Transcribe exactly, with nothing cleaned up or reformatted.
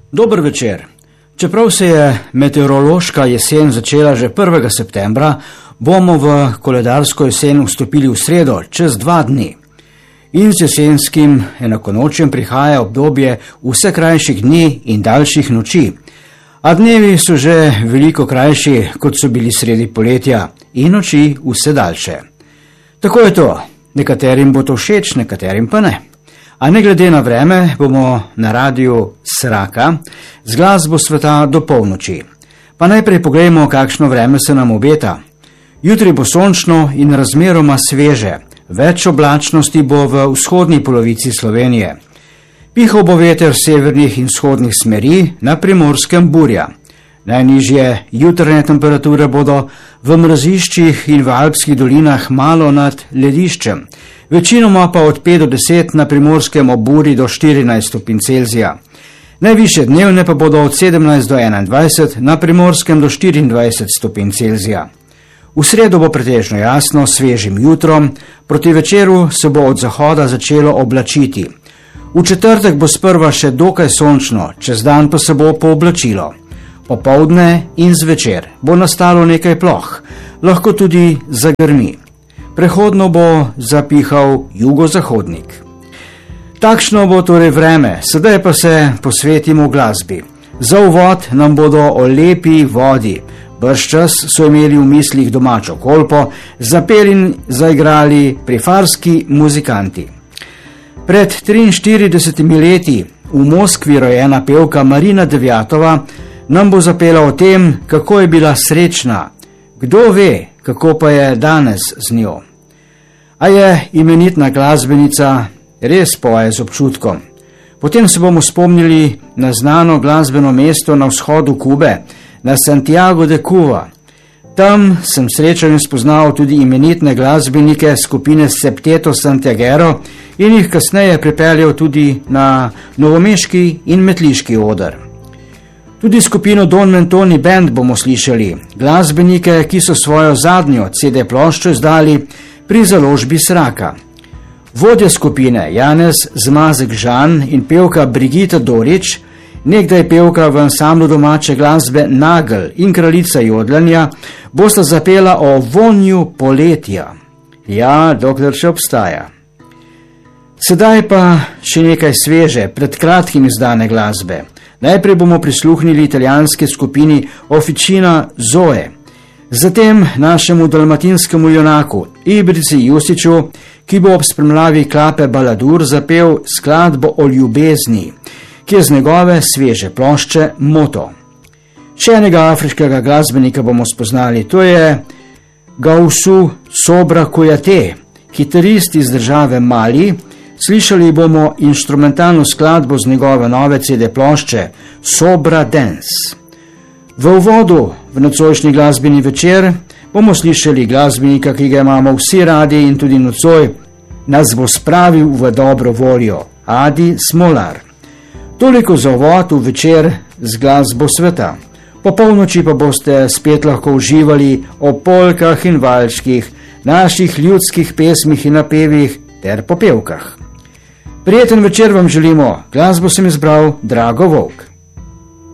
Dober večer. Čeprav se je meteorološka jesen začela že prvega septembra, bomo v koledarsko jesen vstopili v sredo, čez dva dni. In z jesenskim enakonočjem prihaja obdobje vse krajših dni in daljših noči. A dnevi so že veliko krajši, kot so bili sredi poletja, in noči vse daljše. Tako je to. Nekaterim bo to všeč, nekaterim pa ne. A ne glede na vreme, bomo na radiju Sraka z glasbo sveta do polnoči. Pa najprej poglejmo, kakšno vreme se nam obeta. Jutri bo sončno in razmeroma sveže. Več oblačnosti bo v vzhodni polovici Slovenije. Pihal bo veter severnih in vzhodnih smeri, na Primorskem burja. Najnižje jutranje temperature bodo v mraziščih in v alpskih dolinah malo nad lediščem, večinoma pa od pet do deset na Primorskem ob Burji do štirinajst stopinj Celzija. Najvišje dnevne pa bodo od sedemnajst do enaindvajset, na Primorskem do štiriindvajset stopinj Celzija. V sredo bo pretežno jasno, svežim jutrom, proti večeru se bo od zahoda začelo oblačiti. V četrtek bo sprva še dokaj sončno, čez dan pa se bo pooblačilo. Popoldne in zvečer bo nastalo nekaj ploh, lahko tudi zagrmi. Prehodno bo zapihal jugozahodnik. Takšno bo torej vreme, sedaj pa se posvetimo glasbi. Za uvod nam bodo o lepi vodi. Bržčas so imeli v mislih domačo kolpo, zapeli in zaigrali prifarski muzikanti. Pred triinštiridesetimi leti v Moskvi rojena pevka Marina Devjatova nam bo zapela o tem, kako je bila srečna. Kdo ve, kako pa je danes z njo. A je imenitna glasbenica, res poje z občutkom. Potem se bomo spomnili na znano glasbeno mesto na vzhodu Kube, na Santiago de Cuba. Tam sem srečal in spoznal tudi imenitne glasbenike skupine Septeto Santiaguero in jih kasneje pripeljal tudi na novomeški in metliški oder. Tudi skupino Don Mentoni Band bomo slišali, glasbenike, ki so svojo zadnjo C D ploščo izdali pri založbi Sraka. Vodja skupine Janez Zmazek Žan in pevka Brigita Dorič, nekdaj pevka v ansamblu domače glasbe Nagel in kraljica jodlanja, bosta zapela o vonju poletja. Ja, dokler še obstaja. Sedaj pa še nekaj sveže, pred kratkim izdane glasbe. Najprej bomo prisluhnili italijanske skupini Officina Zoe, zatem našemu dalmatinskemu junaku Ibrici Jusiću, ki bo ob spremljavi klape Baladur zapel skladbo o ljubezni, ki je z njegove sveže plošče Moto. Še enega afriškega glasbenika bomo spoznali, to je Gausu Sobra Kojate, kitarist iz države Mali. Slišali bomo inštrumentalno skladbo z njegove nove C D plošče Sobra Dance. V uvodu v nocojšnji glasbeni večer bomo slišali glasbenika, ki ga imamo vsi radi in tudi nocoj nas bo spravil v dobro voljo, Adi Smolar. Toliko za uvod v večer z glasbo sveta. Po polnoči pa boste spet lahko uživali o polkah in valčkih, naših ljudskih pesmih in napevih ter popevkah. Prijeten večer vam želimo, glasbo sem izbral Drago Volk.